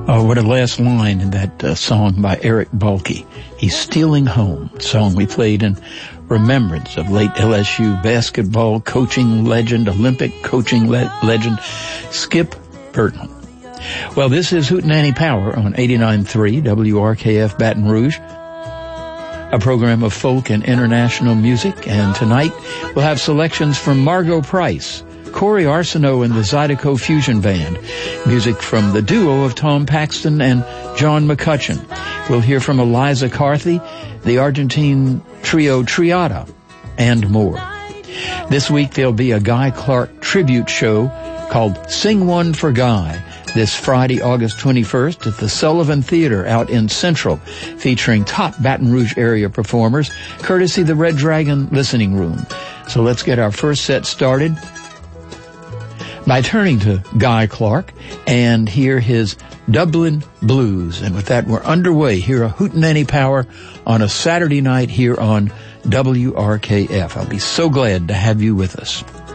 Oh, what a last line in that song by Eric Balke. He's Stealing Home, a song we played in remembrance of late LSU basketball coaching legend, Olympic coaching legend, Skip Burton. Well, this is Hootenanny Power on 89.3 WRKF Baton Rouge, a program of folk and international music. And tonight we'll have selections from Margot Price, Corey Arsenault and the Zydeco Fusion Band, music from the duo of Tom Paxton and John McCutcheon. We'll hear from Eliza Carthy, the Argentine trio Triada, and more. This week there'll be a Guy Clark tribute show called Sing One for Guy this Friday, August 21st at the Sullivan Theater out in Central, featuring top Baton Rouge area performers, courtesy the Red Dragon Listening Room. So let's get our first set started by turning to Guy Clark and hear his Dublin Blues. And with that, we're underway here at Hootenanny Power on a Saturday night here on WRKF. I'll be so glad to have you with us.